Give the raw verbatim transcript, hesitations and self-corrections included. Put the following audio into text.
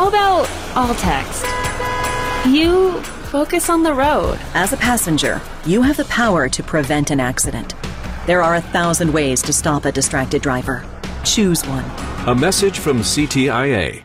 How about all text? You focus on the road. As a passenger, you have the power to prevent an accident. There are a thousand ways to stop a distracted driver. Choose one. A message from C T I A.